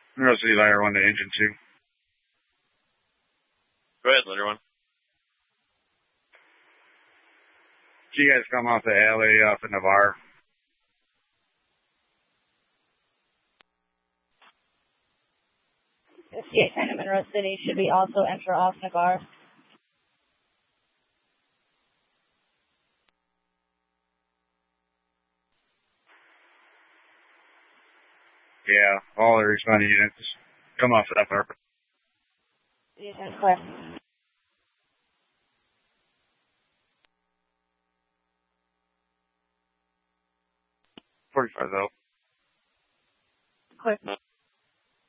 Monroe City Layer 1 to Engine 2. Go ahead, Letter 1. Can you guys come off the alley off of Navarre? Escape Santa Monroe City should be also enter off Navarre. Yeah, all the responding units come off of that part. Unit clear. 45 though. Clear.